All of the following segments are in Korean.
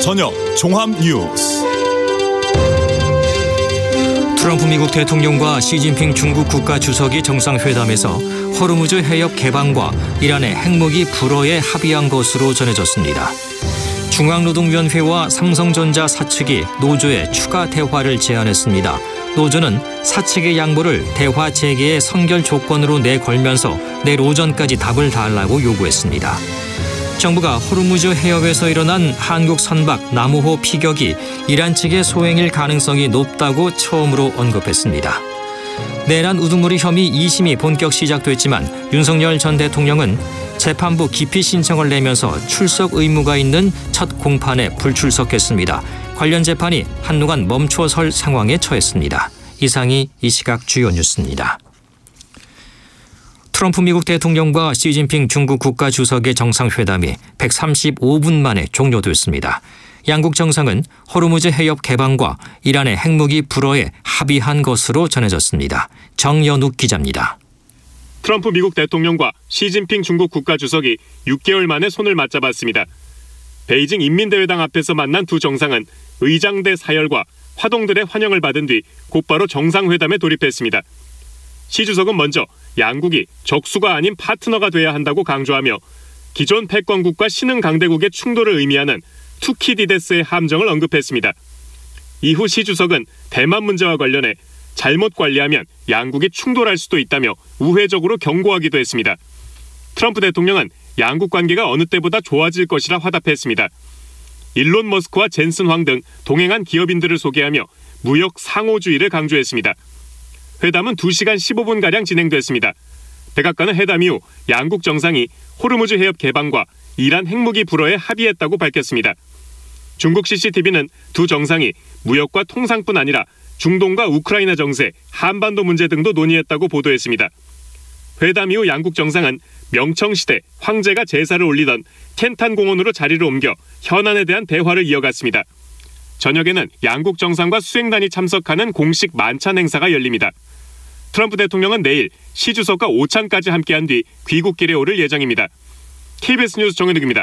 저녁 종합 뉴스. 트럼프 미국 대통령과 시진핑 중국 국가주석이 정상회담에서 호르무즈 해협 개방과 이란의 핵무기 불허에 합의한 것으로 전해졌습니다. 중앙노동위원회와 삼성전자 사측이 노조에 추가 대화를 제안했습니다. 노조는 사측의 양보를 대화 재개의 선결 조건으로 내걸면서 내일 오전까지 답을 달라고 요구했습니다. 정부가 호르무즈 해협에서 일어난 한국 선박 남우호 피격이 이란 측의 소행일 가능성이 높다고 처음으로 언급했습니다. 내란 우두머리 혐의 2심이 본격 시작됐지만 윤석열 전 대통령은 재판부 기피 신청을 내면서 출석 의무가 있는 첫 공판에 불출석했습니다. 관련 재판이 한동안 멈춰설 상황에 처했습니다. 이상이 이 시각 주요 뉴스입니다. 트럼프 미국 대통령과 시진핑 중국 국가주석의 정상회담이 135분 만에 종료됐습니다. 양국 정상은 호르무즈 해협 개방과 이란의 핵무기 불허에 합의한 것으로 전해졌습니다. 정연욱 기자입니다. 트럼프 미국 대통령과 시진핑 중국 국가주석이 6개월 만에 손을 맞잡았습니다. 베이징 인민대회당 앞에서 만난 두 정상은 의장대 사열과 화동들의 환영을 받은 뒤 곧바로 정상회담에 돌입했습니다. 시 주석은 먼저 양국이 적수가 아닌 파트너가 돼야 한다고 강조하며 기존 패권국과 신흥 강대국의 충돌을 의미하는 투키디데스의 함정을 언급했습니다. 이후 시 주석은 대만 문제와 관련해 잘못 관리하면 양국이 충돌할 수도 있다며 우회적으로 경고하기도 했습니다. 트럼프 대통령은 양국 관계가 어느 때보다 좋아질 것이라 화답했습니다. 일론 머스크와 젠슨 황 등 동행한 기업인들을 소개하며 무역 상호주의를 강조했습니다. 회담은 2시간 15분가량 진행됐습니다. 백악관은 회담 이후 양국 정상이 호르무즈 해협 개방과 이란 핵무기 불허에 합의했다고 밝혔습니다. 중국 CCTV는 두 정상이 무역과 통상뿐 아니라 중동과 우크라이나 정세, 한반도 문제 등도 논의했다고 보도했습니다. 회담 이후 양국 정상은 명청시대 황제가 제사를 올리던 켄탄 공원으로 자리를 옮겨 현안에 대한 대화를 이어갔습니다. 저녁에는 양국 정상과 수행단이 참석하는 공식 만찬 행사가 열립니다. 트럼프 대통령은 내일 시 주석과 오찬까지 함께한 뒤 귀국길에 오를 예정입니다. KBS 뉴스 정현욱입니다.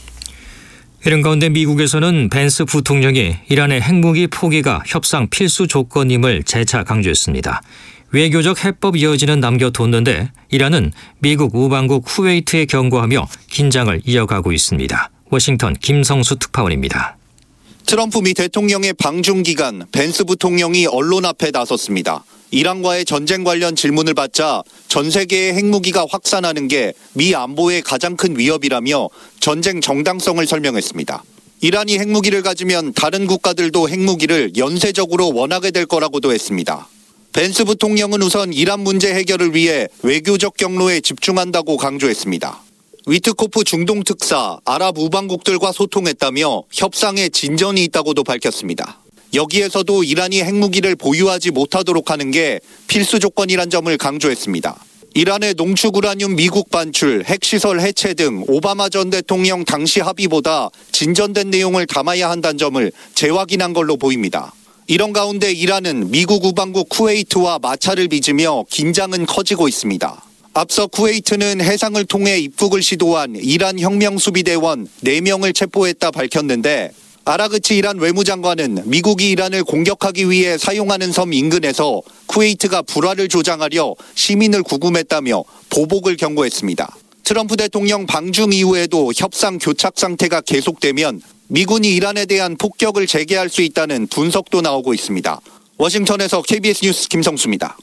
이런 가운데 미국에서는 벤스 부통령이 이란의 핵무기 포기가 협상 필수 조건임을 재차 강조했습니다. 외교적 해법 여지는 남겨뒀는데 이란은 미국 우방국 쿠웨이트에 경고하며 긴장을 이어가고 있습니다. 워싱턴 김성수 특파원입니다. 트럼프 미 대통령의 방중 기간 벤스 부통령이 언론 앞에 나섰습니다. 이란과의 전쟁 관련 질문을 받자 전 세계의 핵무기가 확산하는 게 미 안보의 가장 큰 위협이라며 전쟁 정당성을 설명했습니다. 이란이 핵무기를 가지면 다른 국가들도 핵무기를 연쇄적으로 원하게 될 거라고도 했습니다. 벤스 부통령은 우선 이란 문제 해결을 위해 외교적 경로에 집중한다고 강조했습니다. 위트코프 중동 특사 아랍 우방국들과 소통했다며 협상에 진전이 있다고도 밝혔습니다. 여기에서도 이란이 핵무기를 보유하지 못하도록 하는 게 필수 조건이란 점을 강조했습니다. 이란의 농축 우라늄 미국 반출, 핵시설 해체 등 오바마 전 대통령 당시 합의보다 진전된 내용을 담아야 한다는 점을 재확인한 걸로 보입니다. 이런 가운데 이란은 미국 우방국 쿠웨이트와 마찰을 빚으며 긴장은 커지고 있습니다. 앞서 쿠웨이트는 해상을 통해 입국을 시도한 이란 혁명수비대원 4명을 체포했다 밝혔는데 아라그치 이란 외무장관은 미국이 이란을 공격하기 위해 사용하는 섬 인근에서 쿠웨이트가 불화를 조장하려 시민을 구금했다며 보복을 경고했습니다. 트럼프 대통령 방중 이후에도 협상 교착 상태가 계속되면 미군이 이란에 대한 폭격을 재개할 수 있다는 분석도 나오고 있습니다. 워싱턴에서 KBS 뉴스 김성수입니다.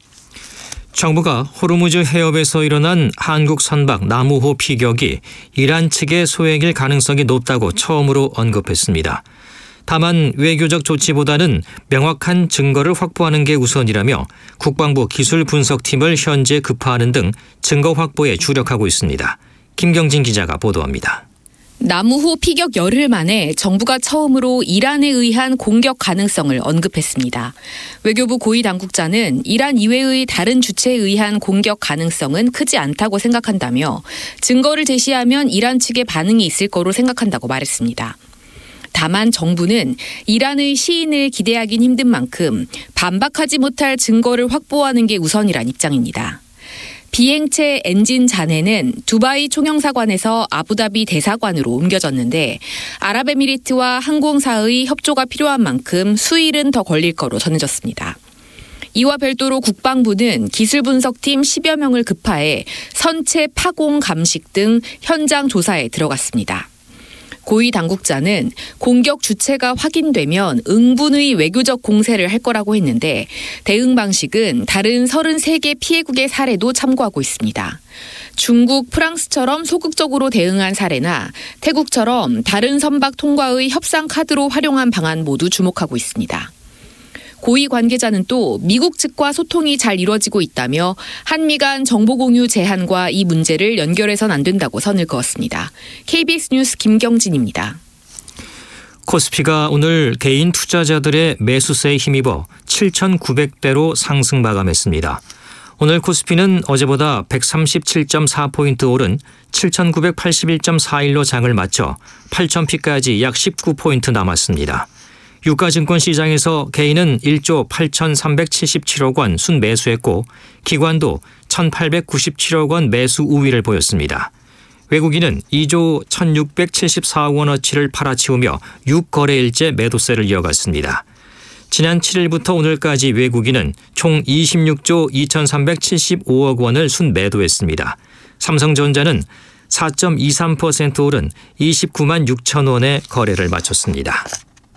정부가 호르무즈 해협에서 일어난 한국 선박 남우호 피격이 이란 측의 소행일 가능성이 높다고 처음으로 언급했습니다. 다만 외교적 조치보다는 명확한 증거를 확보하는 게 우선이라며 국방부 기술분석팀을 현재 급파하는 등 증거 확보에 주력하고 있습니다. 김경진 기자가 보도합니다. 남우호 피격 열흘 만에 정부가 처음으로 이란에 의한 공격 가능성을 언급했습니다. 외교부 고위 당국자는 이란 이외의 다른 주체에 의한 공격 가능성은 크지 않다고 생각한다며 증거를 제시하면 이란 측의 반응이 있을 거로 생각한다고 말했습니다. 다만 정부는 이란의 시인을 기대하긴 힘든 만큼 반박하지 못할 증거를 확보하는 게 우선이란 입장입니다. 비행체 엔진 잔해는 두바이 총영사관에서 아부다비 대사관으로 옮겨졌는데 아랍에미리트와 항공사의 협조가 필요한 만큼 수일은 더 걸릴 거로 전해졌습니다. 이와 별도로 국방부는 기술 분석팀 10여 명을 급파해 선체 파공 감식 등 현장 조사에 들어갔습니다. 고위 당국자는 공격 주체가 확인되면 응분의 외교적 공세를 할 거라고 했는데 대응 방식은 다른 33개 피해국의 사례도 참고하고 있습니다. 중국, 프랑스처럼 소극적으로 대응한 사례나 태국처럼 다른 선박 통과의 협상 카드로 활용한 방안 모두 주목하고 있습니다. 고위 관계자는 또 미국 측과 소통이 잘 이루어지고 있다며 한미 간 정보 공유 제한과 이 문제를 연결해선 안 된다고 선을 그었습니다. KBS 뉴스 김경진입니다. 코스피가 오늘 개인 투자자들의 매수세에 힘입어 7,900대로 상승 마감했습니다. 오늘 코스피는 어제보다 137.4포인트 오른 7,981.41로 장을 마쳐 8,000피까지 약 19포인트 남았습니다. 유가증권 시장에서 개인은 1조 8,377억 원 순매수했고 기관도 1,897억 원 매수 우위를 보였습니다. 외국인은 2조 1,674억 원어치를 팔아치우며 6거래일째 매도세를 이어갔습니다. 지난 7일부터 오늘까지 외국인은 총 26조 2,375억 원을 순매도했습니다. 삼성전자는 4.23% 오른 29만 6천 원의 거래를 마쳤습니다.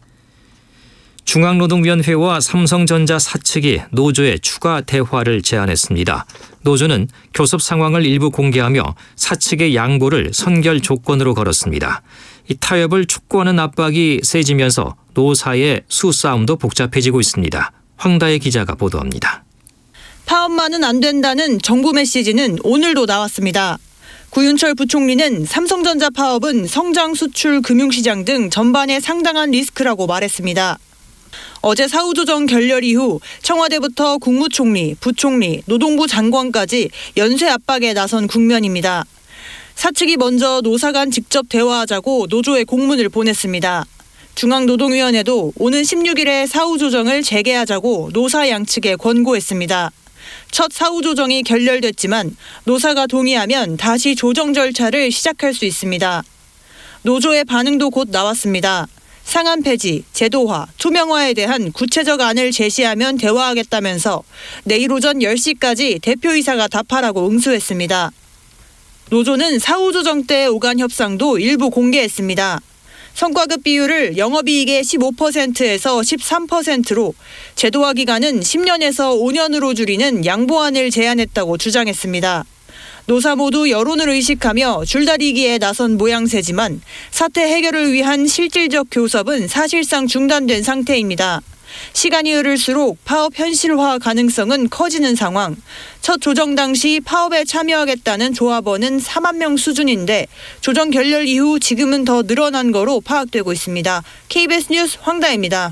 중앙노동위원회와 삼성전자 사측이 노조의 추가 대화를 제안했습니다. 노조는 교섭 상황을 일부 공개하며 사측의 양보를 선결 조건으로 걸었습니다. 이 타협을 촉구하는 압박이 세지면서 노사의 수싸움도 복잡해지고 있습니다. 황다혜 기자가 보도합니다. 파업만은 안 된다는 정부 메시지는 오늘도 나왔습니다. 구윤철 부총리는 삼성전자 파업은 성장, 수출, 금융시장 등 전반에 상당한 리스크라고 말했습니다. 어제 사후조정 결렬 이후 청와대부터 국무총리, 부총리, 노동부 장관까지 연쇄 압박에 나선 국면입니다. 사측이 먼저 노사 간 직접 대화하자고 노조에 공문을 보냈습니다. 중앙노동위원회도 오는 16일에 사후조정을 재개하자고 노사 양측에 권고했습니다. 첫 사후조정이 결렬됐지만 노사가 동의하면 다시 조정 절차를 시작할 수 있습니다. 노조의 반응도 곧 나왔습니다. 상한 폐지, 제도화, 투명화에 대한 구체적 안을 제시하면 대화하겠다면서 내일 오전 10시까지 대표이사가 답하라고 응수했습니다. 노조는 사후조정 때 오간 협상도 일부 공개했습니다. 성과급 비율을 영업이익의 15%에서 13%로 제도화 기간은 10년에서 5년으로 줄이는 양보안을 제안했다고 주장했습니다. 노사 모두 여론을 의식하며 줄다리기에 나선 모양새지만 사태 해결을 위한 실질적 교섭은 사실상 중단된 상태입니다. 시간이 흐를수록 파업 현실화 가능성은 커지는 상황. 첫 조정 당시 파업에 참여하겠다는 조합원은 4만 명 수준인데 조정 결렬 이후 지금은 더 늘어난 거로 파악되고 있습니다. KBS 뉴스 황다혜입니다.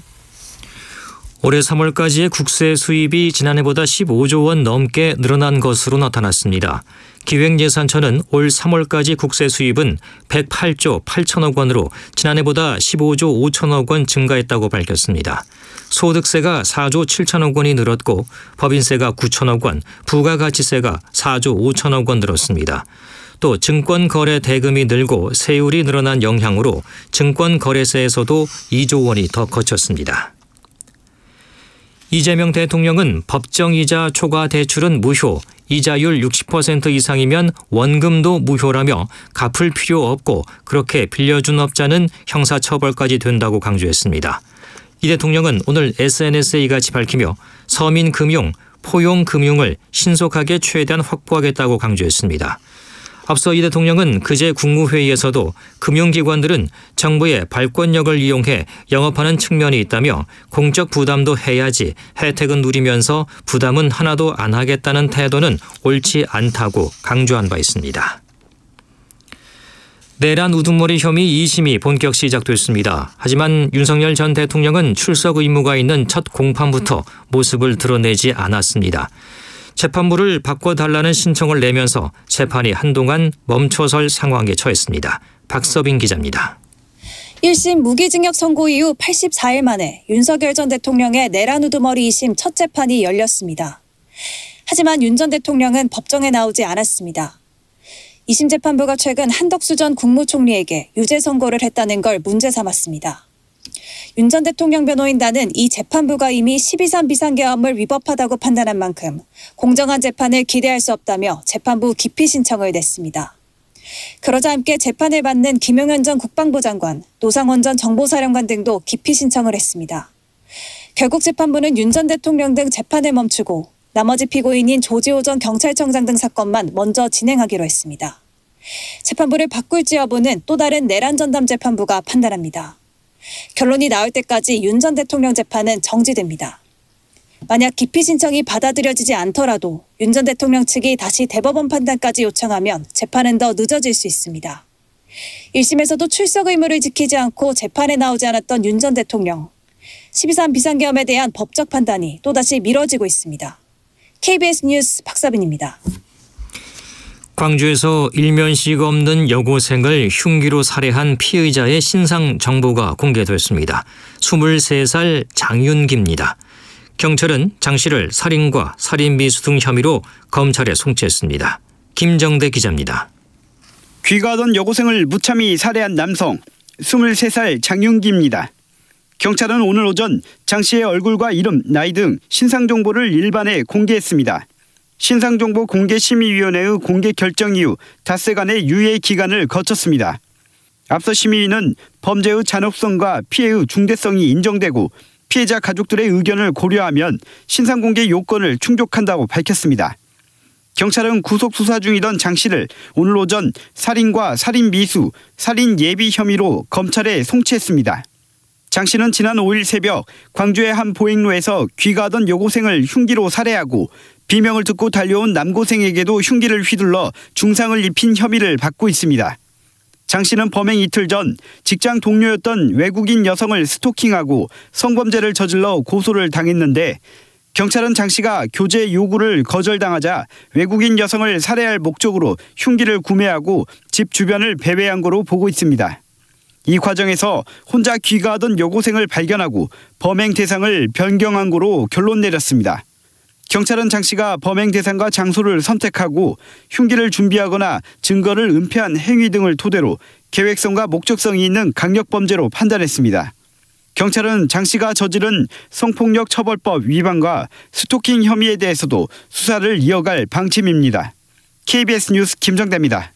올해 3월까지의 국세 수입이 지난해보다 15조 원 넘게 늘어난 것으로 나타났습니다. 기획예산처는 올 3월까지 국세 수입은 108조 8천억 원으로 지난해보다 15조 5천억 원 증가했다고 밝혔습니다. 소득세가 4조 7천억 원이 늘었고 법인세가 9천억 원, 부가가치세가 4조 5천억 원 늘었습니다. 또 증권거래 대금이 늘고 세율이 늘어난 영향으로 증권거래세에서도 2조 원이 더 거쳤습니다. 이재명 대통령은 법정이자 초과 대출은 무효, 이자율 60% 이상이면 원금도 무효라며 갚을 필요 없고 그렇게 빌려준 업자는 형사처벌까지 된다고 강조했습니다. 이 대통령은 오늘 SNS에 이같이 밝히며 서민금융, 포용금융을 신속하게 최대한 확보하겠다고 강조했습니다. 앞서 이 대통령은 그제 국무회의에서도 금융기관들은 정부의 발권력을 이용해 영업하는 측면이 있다며 공적 부담도 해야지 혜택은 누리면서 부담은 하나도 안 하겠다는 태도는 옳지 않다고 강조한 바 있습니다. 내란 우두머리 혐의 2심이 본격 시작됐습니다. 하지만 윤석열 전 대통령은 출석 의무가 있는 첫 공판부터 모습을 드러내지 않았습니다. 재판부를 바꿔달라는 신청을 내면서 재판이 한동안 멈춰설 상황에 처했습니다. 박서빈 기자입니다. 1심 무기징역 선고 이후 84일 만에 윤석열 전 대통령의 내란 우두머리 2심 첫 재판이 열렸습니다. 하지만 윤 전 대통령은 법정에 나오지 않았습니다. 2심 재판부가 최근 한덕수 전 국무총리에게 유죄 선고를 했다는 걸 문제 삼았습니다. 윤 전 대통령 변호인단은 이 재판부가 이미 12.3 비상계엄을 위법하다고 판단한 만큼 공정한 재판을 기대할 수 없다며 재판부 기피 신청을 냈습니다. 그러자 함께 재판을 받는 김용현 전 국방부 장관, 노상원 전 정보사령관 등도 기피 신청을 했습니다. 결국 재판부는 윤 전 대통령 등 재판을 멈추고 나머지 피고인인 조지호 전 경찰청장 등 사건만 먼저 진행하기로 했습니다. 재판부를 바꿀지 여부는 또 다른 내란 전담 재판부가 판단합니다. 결론이 나올 때까지 윤 전 대통령 재판은 정지됩니다. 만약 기피 신청이 받아들여지지 않더라도 윤 전 대통령 측이 다시 대법원 판단까지 요청하면 재판은 더 늦어질 수 있습니다. 1심에서도 출석 의무를 지키지 않고 재판에 나오지 않았던 윤 전 대통령. 12.3 비상계엄에 대한 법적 판단이 또다시 미뤄지고 있습니다. KBS 뉴스 박사빈입니다. 광주에서 일면식 없는 여고생을 흉기로 살해한 피의자의 신상 정보가 공개됐습니다. 23살 장윤기입니다. 경찰은 장 씨를 살인과 살인 미수 등 혐의로 검찰에 송치했습니다. 김정대 기자입니다. 귀가하던 여고생을 무참히 살해한 남성 23살 장윤기입니다. 경찰은 오늘 오전 장 씨의 얼굴과 이름, 나이 등 신상 정보를 일반에 공개했습니다. 신상정보 공개심의위원회의 공개 결정 이후 닷새간의 유예 기간을 거쳤습니다. 앞서 심의위는 범죄의 잔혹성과 피해의 중대성이 인정되고 피해자 가족들의 의견을 고려하면 신상공개 요건을 충족한다고 밝혔습니다. 경찰은 구속 수사 중이던 장 씨를 오늘 오전 살인과 살인 미수, 살인 예비 혐의로 검찰에 송치했습니다. 장 씨는 지난 5일 새벽 광주의 한 보행로에서 귀가하던 여고생을 흉기로 살해하고 비명을 듣고 달려온 남고생에게도 흉기를 휘둘러 중상을 입힌 혐의를 받고 있습니다. 장 씨는 범행 이틀 전 직장 동료였던 외국인 여성을 스토킹하고 성범죄를 저질러 고소를 당했는데 경찰은 장 씨가 교제 요구를 거절당하자 외국인 여성을 살해할 목적으로 흉기를 구매하고 집 주변을 배회한 거로 보고 있습니다. 이 과정에서 혼자 귀가하던 여고생을 발견하고 범행 대상을 변경한 거로 결론 내렸습니다. 경찰은 장 씨가 범행 대상과 장소를 선택하고 흉기를 준비하거나 증거를 은폐한 행위 등을 토대로 계획성과 목적성이 있는 강력범죄로 판단했습니다. 경찰은 장 씨가 저지른 성폭력 처벌법 위반과 스토킹 혐의에 대해서도 수사를 이어갈 방침입니다. KBS 뉴스 김정대입니다.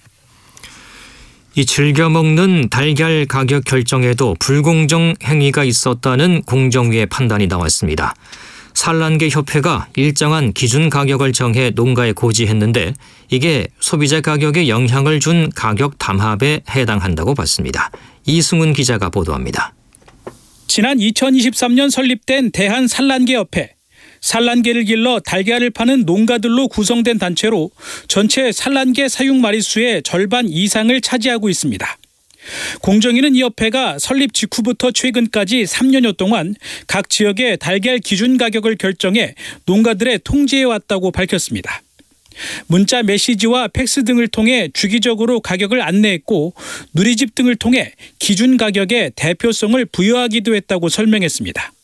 이 즐겨 먹는 달걀 가격 결정에도 불공정 행위가 있었다는 공정위의 판단이 나왔습니다. 산란계 협회가 일정한 기준 가격을 정해 농가에 고지했는데 이게 소비자 가격에 영향을 준 가격 담합에 해당한다고 봤습니다. 이승훈 기자가 보도합니다. 지난 2023년 설립된 대한산란계협회. 산란계를 길러 달걀을 파는 농가들로 구성된 단체로 전체 산란계 사육 마리수의 절반 이상을 차지하고 있습니다. 공정위는 이 협회가 설립 직후부터 최근까지 3년여 동안 각 지역의 달걀 기준 가격을 결정해 농가들의 통제해왔다고 밝혔습니다. 문자 메시지와 팩스 등을 통해 주기적으로 가격을 안내했고 누리집 등을 통해 기준 가격에 대표성을 부여하기도 했다고 설명했습니다.